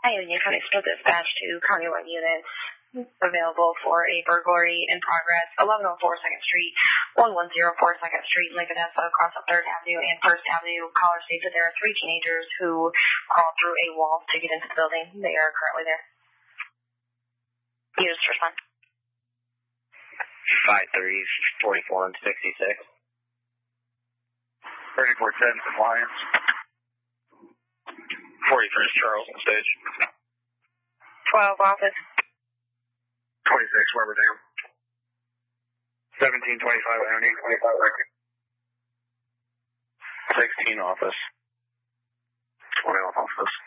Hi, Union County School Dispatch to Countywide units available for a burglary in progress, 1104 2nd Street, 1104 2nd Street, Lincoln Essa, across up 3rd Avenue and 1st Avenue. Caller states that there are 3 teenagers who crawled through a wall to get into the building. They are currently there. Units respond. 5-3, 44 and 66. 3410 compliance. 41st Charles on stage. 12 office. 26 Weber Dam. 1725 Avenue. 16 office. 20 office.